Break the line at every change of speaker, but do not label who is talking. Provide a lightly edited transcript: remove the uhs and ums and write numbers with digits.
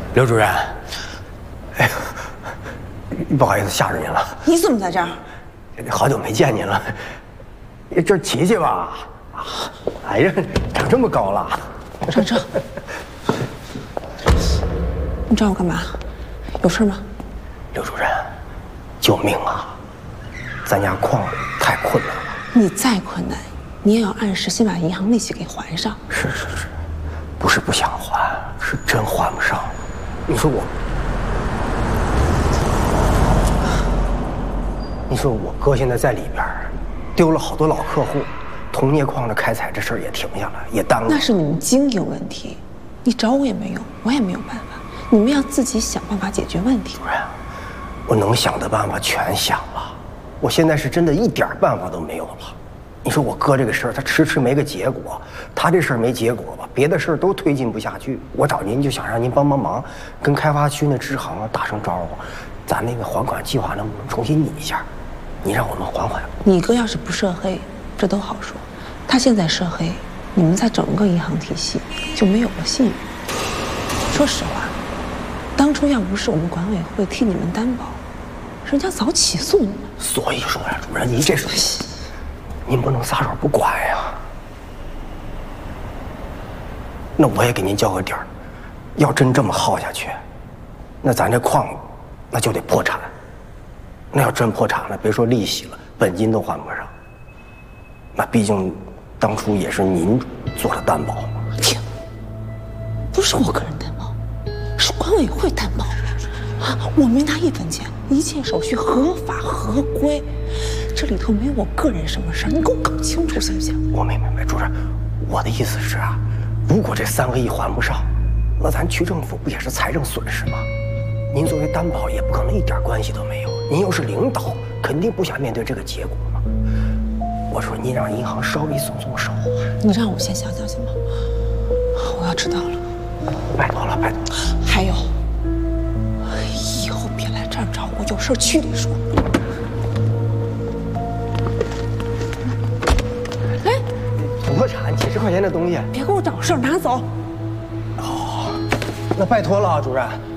刘主任，哎呀，不好意思吓着您了。
你怎么在这儿？
好久没见您了，这琪琪吧？哎呀，长这么高了。
上车。你找我干嘛？有事吗？
刘主任，救命啊！咱家矿太困难了。
你再困难，你也要按时先把银行利息给还上。
是，不是不想还，是真还不上。你说我哥现在在里边，丢了好多老客户，铜镍矿的开采这事儿也停下了，也耽误。
那是你们经营问题，你找我也没用，我也没有办法，你们要自己想办法解决问题。
主任，我能想的办法全想了，我现在是真的一点办法都没有了。你说我哥这个事儿，他迟迟没个结果，他这事儿没结果吧，别的事儿都推进不下去。我找您就想让您帮忙，跟开发区那支行打声招呼，咱那个还款计划能不能重新拟一下？你让我们还。
你哥要是不涉黑，这都好说；他现在涉黑，你们在整个银行体系就没有了信誉。说实话，当初要不是我们管委会替你们担保，人家早起诉你们。
所以说呀，主任，您这是。您不能撒手不管呀！那我也给您交个底儿，要真这么耗下去，那咱这矿那就得破产。那要真破产了，别说利息了，本金都还不上。那毕竟当初也是您做的担保嘛。
天，不是我个人担保，是管委会担保啊！我没拿1分钱，一切手续合法合规。这里头没有我个人什么事儿，你给我搞清楚行不行？
我明白，主任，我的意思是啊，如果这3个亿还不上，那咱区政府不也是财政损失吗？您作为担保也不可能一点关系都没有，您又是领导，肯定不想面对这个结果嘛。我说您让银行稍微松松手，
你让我先想想行吗？我要迟到了，
拜托了，拜托。
还有，以后别来这儿找我，有事区里说。
破产几10块钱的东西，
别给我找事儿，拿走。
哦，那拜托了啊，主任。